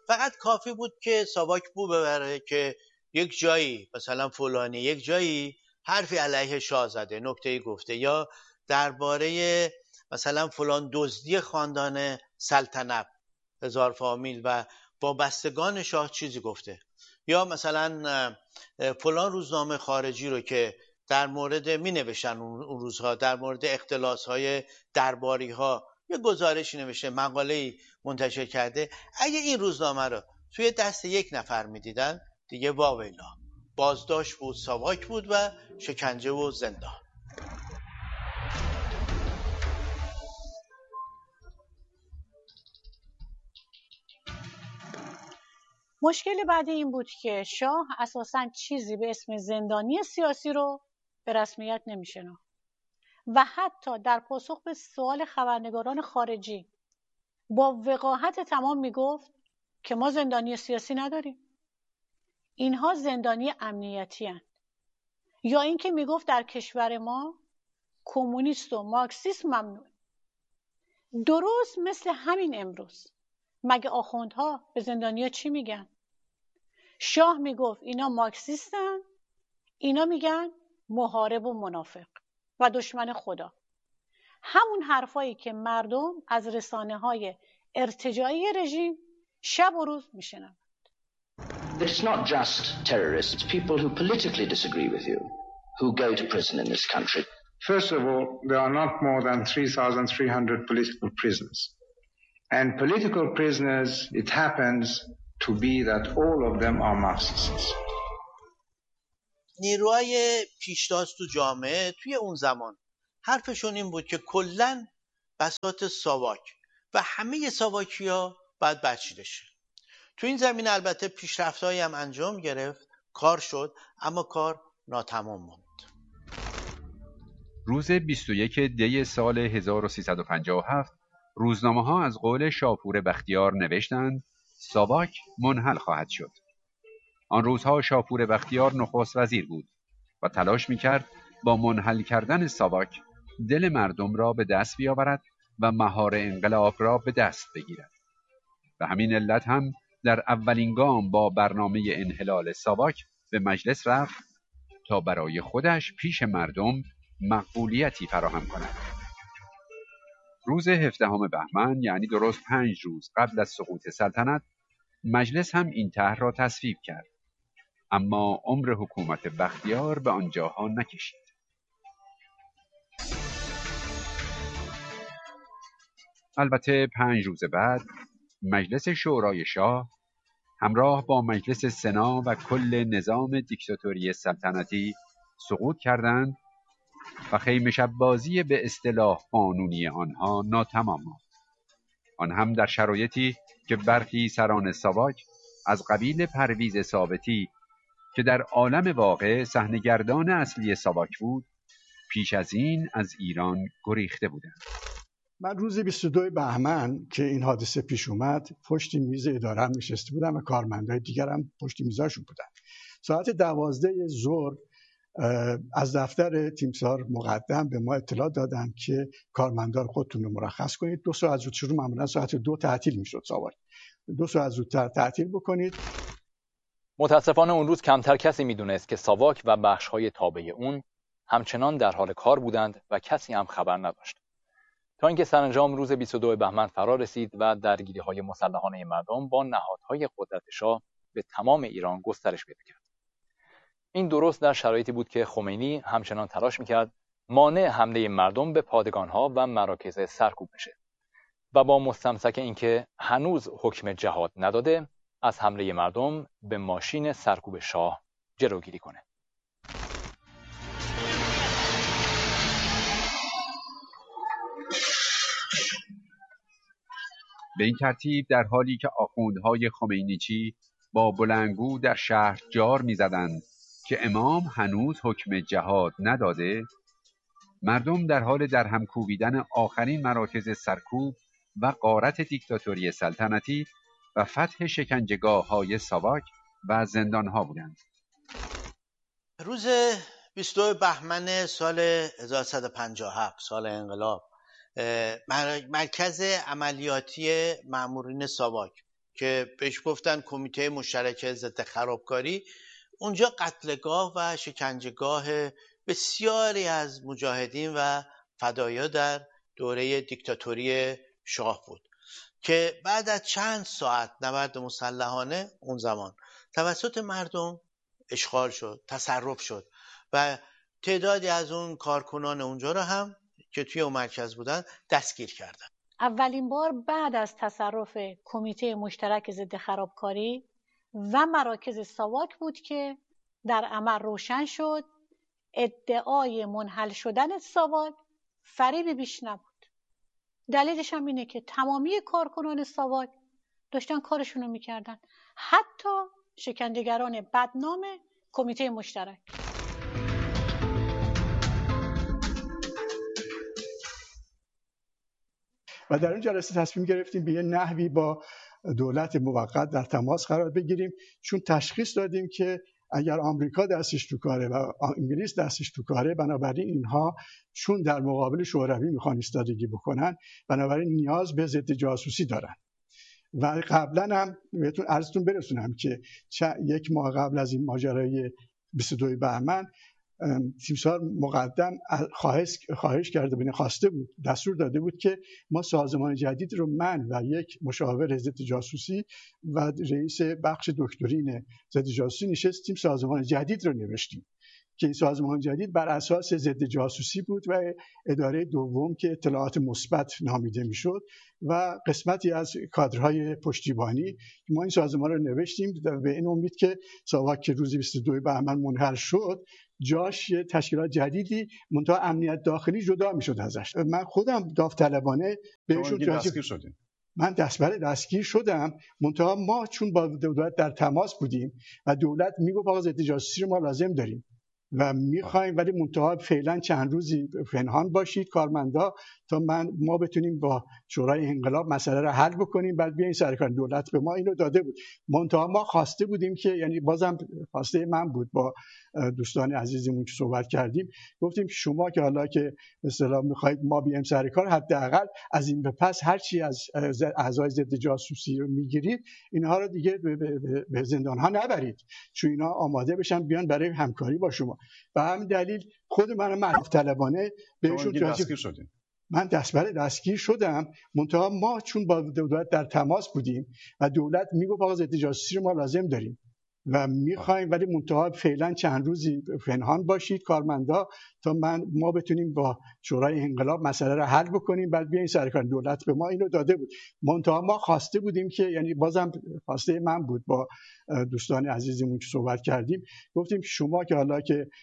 فقط کافی بود که ساواک بو ببره که یک جایی مثلا فلانی یک جایی حرفی علیه شاه زده، نکته‌ای گفته، یا درباره مثلا فلان دزدی خاندان سلطنت هزار فامیل و وابستگان شاه چیزی گفته، یا مثلا فلان روزنامه خارجی رو که در مورد می نوشتن اون روزها در مورد اختلاس‌های درباری‌ها یه گزارشی نوشته، مقاله‌ای منتشر کرده، اگه این روزنامه رو توی دست یک نفر میدیدن دیگه واویلا، بازداشت بود، ساواک بود و شکنجه و زندان. مشکل بعدی این بود که شاه اساساً چیزی به اسم زندانی سیاسی رو به رسمیت نمی‌شناخت و حتی در پاسخ به سوال خبرنگاران خارجی با وقاحت تمام میگفت که ما زندانی سیاسی نداریم، اینها زندانی امنیتی هستند. یا اینکه میگفت در کشور ما کمونیست و مارکسیسم ممنوع. درست مثل همین امروز، مگه آخوندها به زندانیا چی میگن؟ شاه میگفت اینا مارکسیستن، اینا میگن محارب و منافق و دشمن خدا. همون حرفایی که مردم از رسانه‌های ارتجاعی رژیم شب و روز میشنن. It's not just terrorists, people who politically disagree with you, who go to prison in this country. First of all, there are not more than 3,300 political prisoners. And political prisoners, it happens to be that all of them are Marxists. نیروهای پیشتاز تو جامعه توی اون زمان حرفشون این بود که کلن بساط ساواک و همه ساواکیا باید بچیده شه. تو این زمینه البته پیشرفت‌هایی هم انجام گرفت، کار شد، اما کار ناتمام موند. روز 21 دی سال 1357 روزنامه‌ها از قول شاپور بختیار نوشتند ساواک منحل خواهد شد. آن روزها شاپور بختیار نخست وزیر بود و تلاش می‌کرد با منحل کردن ساواک دل مردم را به دست بیاورد و مهار انقلاب را به دست بگیرد. به همین علت هم در اولین گام با برنامه انحلال ساواک به مجلس رفت تا برای خودش پیش مردم مقبولیتی فراهم کند. روز 17 بهمن، یعنی درست 5 روز قبل از سقوط سلطنت، مجلس هم این طرح را تصویب کرد، اما عمر حکومت بختیار به آنجاها نکشید. البته 5 روز بعد مجلس شورای شاه همراه با مجلس سنا و کل نظام دیکتاتوری سلطنتی سقوط کردند و خیمه شب بازی به اصطلاح قانونی آنها ناتمام ماند. آن هم در شرایطی که برخی سران ساواک از قبیل پرویز ثابتی که در عالم واقع صحنه‌گردان اصلی ساواک بود، پیش از این از ایران گریخته بودند. من روز 22 بهمن که این حادثه پیش اومد پشت میز اداره هم نشسته بودم و کارمندای دیگر هم پشت میزاشون بودن. ساعت 12 ظهر از دفتر تیمسار مقدم به ما اطلاع دادن که کارمندان خودتون رو مرخص کنید، 2 ساعت زود شروع، معمولا ساعت 2 تعطیل میشد ساواک، 2 ساعت زودتر تعطیل بکنید. متاسفانه اون روز کمتر کسی میدونست که ساواک و بخش‌های تابع اون همچنان در حال کار بودند و کسی هم خبر نداشت. تا اینکه سرانجام روز 22 بهمن فرا رسید و درگیری‌های مسلحانه مردم با نهادهای قدرت شاه به تمام ایران گسترش پیدا کرد. این درست در شرایطی بود که خمینی همچنان تلاش می‌کرد مانع حمله مردم به پادگان‌ها و مراکز سرکوب بشه و با مستمسک اینکه هنوز حکم جهاد نداده از حمله مردم به ماشین سرکوب شاه جلوگیری کنه. به این ترتیب در حالی که آخوندهای خمینیچی با بلندگو در شهر جار می‌زدند که امام هنوز حکم جهاد نداده، مردم در حال درهم کوبیدن آخرین مراکز سرکوب و غارت دیکتاتوری سلطنتی و فتح شکنجهگاه‌های ساواک و زندان‌ها بودند. روز 22 بهمن سال 1157 سال انقلاب، مرکز عملیاتی مامورین ساواک که بهش گفتن کمیته مشترک ضد خرابکاری. اونجا قتلگاه و شکنجهگاه بسیاری از مجاهدین و فدایا در دوره دیکتاتوری شاه بود که بعد از چند ساعت نبرد مسلحانه اون زمان توسط مردم اشغال شد، تصرف شد و تعدادی از اون کارکنان اونجا رو هم که توی اون مرکز بودن دستگیر کردن. اولین بار بعد از تصرف کمیته مشترک ضد خرابکاری و مراکز ساواک بود که در عمل روشن شد ادعای منحل شدن ساواک فریبی بیش نبود. دلیلش هم اینه که تمامی کارکنان ساواک داشتن کارشونو میکردن، حتی شکنجهگران بدنام کمیته مشترک. و در این جلسه تصمیم گرفتیم به یه نحوی با دولت موقت در تماس قرار بگیریم، چون تشخیص دادیم که اگر آمریکا دستش تو کاره و انگلیس دستش تو کاره، بنابراین اینها چون در مقابل شوروی میخوان ایستادگی بکنن، بنابراین نیاز به ضد جاسوسی دارن. و قبلا هم بهتون عرضتون برسونم که یک ماه قبل از این ماجرای 22 بهمن تیمسار مقدم خواهش کرده بود، خواسته بود، دستور داده بود که ما سازمان جدید رو، من و یک مشاور ضد جاسوسی و رئیس بخش دکترین ضد جاسوسی نشستیم سازمان جدید رو نوشتیم که این سازمان جدید بر اساس ضد جاسوسی بود و اداره دوم که اطلاعات مثبت نامیده میشد و قسمتی از کادرهای پشتیبانی. ما این سازمان رو نوشتیم به این امید که ساواک که روز 22 بهمن منحل شد جاش تشکیلات جدیدی منتها امنیت داخلی جدا میشد ازش. من خودم داوطلبانه بهشون دستگیر شدیم. من دستگیر شدم، منتها ما چون با دولت در تماس بودیم و دولت میگفت آقا ضد جاسوسی رو ما لازم داریم و میخوایم، ولی منتها فعلا چند روزی پنهان باشید کارمندا تا ما بتونیم با شورای انقلاب مسئله رو حل بکنیم، بعد بیاین سر کار. دولت به ما اینو داده بود، منتها ما خواسته بودیم که، یعنی بازم خواسته من بود، با دوستان عزیزمون که صحبت کردیم گفتیم شما که حالا که به اصطلاح میخواید ما بیایم سر کار، حداقل از این به پس هر چی از اعضای ضد جاسوسی رو میگیرید اینها رو دیگه به زندان ها نبرید، چون اینا آماده بشن بیان برای همکاری با شما. به همین دلیل خود من طلبانه بهشون دستگیر شدیم. من دستگیر شدم، منتها ما چون با دولت در تماس بودیم و دولت میگفت آقا ضد جاسوسی رو ما لازم داریم و میخوایم، ولی منتها فعلا چند روزی پنهان باشید کارمندا تا ما بتونیم با شورای انقلاب مسئله رو حل بکنیم، بعد بیاین سر کار. دولت به ما اینو داده بود، منتها ما خواسته بودیم که، یعنی بازم خواسته من بود، با دوستان عزیزمون که صحبت کردیم گفتیم شما که حالا که